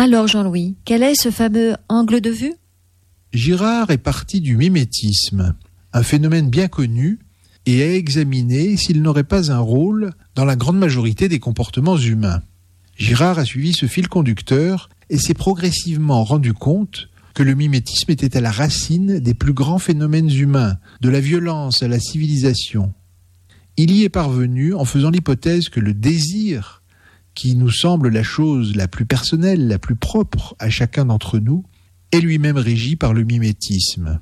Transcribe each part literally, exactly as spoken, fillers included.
Alors Jean-Louis, quel est ce fameux angle de vue ? Girard est parti du mimétisme, un phénomène bien connu, et a examiné s'il n'aurait pas un rôle dans la grande majorité des comportements humains. Girard a suivi ce fil conducteur et s'est progressivement rendu compte que le mimétisme était à la racine des plus grands phénomènes humains, de la violence à la civilisation. Il y est parvenu en faisant l'hypothèse que le désir, qui nous semble la chose la plus personnelle, la plus propre à chacun d'entre nous, est lui-même régi par le mimétisme.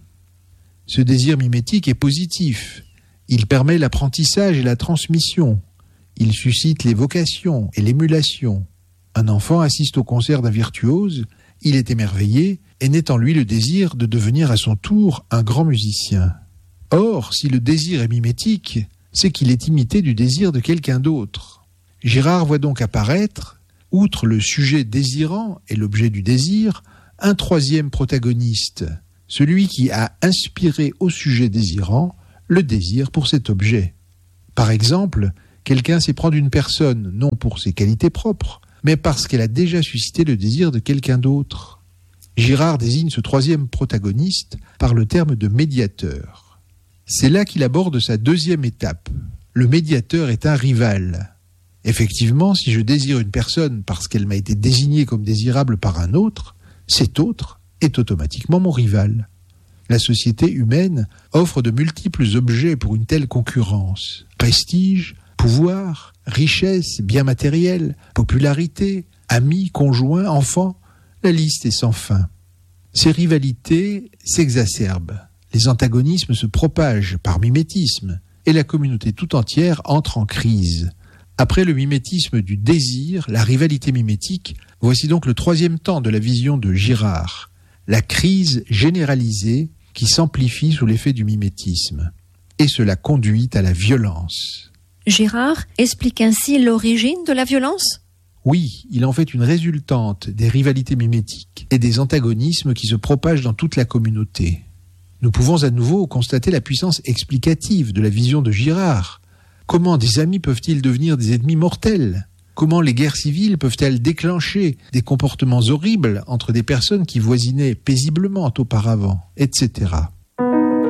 Ce désir mimétique est positif. Il permet l'apprentissage et la transmission. Il suscite les vocations et l'émulation. Un enfant assiste au concert d'un virtuose, il est émerveillé et naît en lui le désir de devenir à son tour un grand musicien. Or, si le désir est mimétique, c'est qu'il est imité du désir de quelqu'un d'autre. Girard voit donc apparaître, outre le sujet désirant et l'objet du désir, un troisième protagoniste, celui qui a inspiré au sujet désirant le désir pour cet objet. Par exemple, quelqu'un s'éprend d'une personne, non pour ses qualités propres, mais parce qu'elle a déjà suscité le désir de quelqu'un d'autre. Girard désigne ce troisième protagoniste par le terme de médiateur. C'est là qu'il aborde sa deuxième étape. Le médiateur est un rival. Effectivement, si je désire une personne parce qu'elle m'a été désignée comme désirable par un autre, cet autre est automatiquement mon rival. La société humaine offre de multiples objets pour une telle concurrence. Prestige, pouvoir, richesse, biens matériels, popularité, amis, conjoints, enfants, la liste est sans fin. Ces rivalités s'exacerbent, les antagonismes se propagent par mimétisme, et la communauté tout entière entre en crise. Après le mimétisme du désir, la rivalité mimétique, voici donc le troisième temps de la vision de Girard, la crise généralisée qui s'amplifie sous l'effet du mimétisme. Et cela conduit à la violence. Girard explique ainsi l'origine de la violence ? Oui, il en fait une résultante des rivalités mimétiques et des antagonismes qui se propagent dans toute la communauté. Nous pouvons à nouveau constater la puissance explicative de la vision de Girard. Comment des amis peuvent-ils devenir des ennemis mortels ? Comment les guerres civiles peuvent-elles déclencher des comportements horribles entre des personnes qui voisinaient paisiblement auparavant, et cetera.